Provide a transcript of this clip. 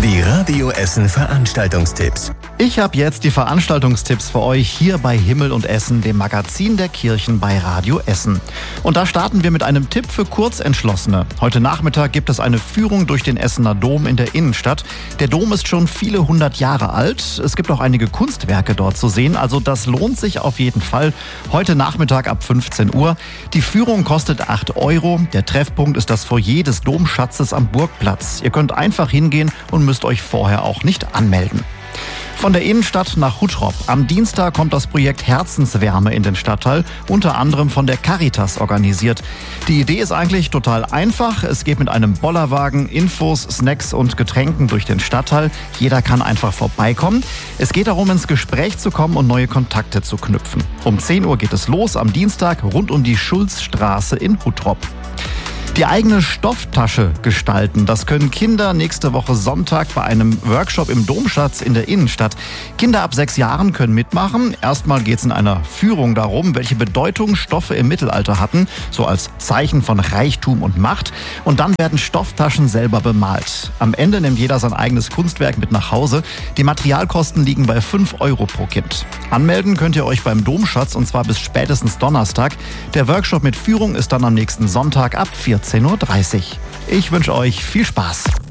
Die Radio Essen Veranstaltungstipps. Ich habe jetzt die Veranstaltungstipps für euch hier bei Himmel und Essen, dem Magazin der Kirchen bei Radio Essen. Und da starten wir mit einem Tipp für Kurzentschlossene. Heute Nachmittag gibt es eine Führung durch den Essener Dom in der Innenstadt. Der Dom ist schon viele hundert Jahre alt. Es gibt auch einige Kunstwerke dort zu sehen, also das lohnt sich auf jeden Fall. Heute Nachmittag ab 15 Uhr. Die Führung kostet 8 €. Der Treffpunkt ist das Foyer des Domschatzes am Burgplatz. Ihr könnt einfach hingehen und müsst euch vorher auch nicht anmelden. Von der Innenstadt nach Huttrop. Am Dienstag kommt das Projekt Herzenswärme in den Stadtteil, unter anderem von der Caritas organisiert. Die Idee ist eigentlich total einfach. Es geht mit einem Bollerwagen, Infos, Snacks und Getränken durch den Stadtteil. Jeder kann einfach vorbeikommen. Es geht darum, ins Gespräch zu kommen und neue Kontakte zu knüpfen. Um 10 Uhr geht es los am Dienstag rund um die Schulzstraße in Huttrop. Die eigene Stofftasche gestalten, das können Kinder nächste Woche Sonntag bei einem Workshop im Domschatz in der Innenstadt. Kinder ab 6 Jahren können mitmachen. Erstmal geht es in einer Führung darum, welche Bedeutung Stoffe im Mittelalter hatten, so als Zeichen von Reichtum und Macht. Und dann werden Stofftaschen selber bemalt. Am Ende nimmt jeder sein eigenes Kunstwerk mit nach Hause. Die Materialkosten liegen bei 5 € pro Kind. Anmelden könnt ihr euch beim Domschatz und zwar bis spätestens Donnerstag. Der Workshop mit Führung ist dann am nächsten Sonntag ab 14:30 Uhr. Ich wünsche euch viel Spaß.